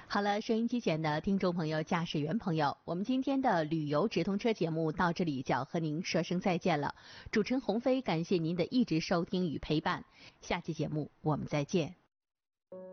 好了，收音机前的听众朋友、驾驶员朋友，我们今天的旅游直通车节目到这里就要和您说声再见了。主持人鸿飞，感谢您的一直收听与陪伴，下期节目我们再见。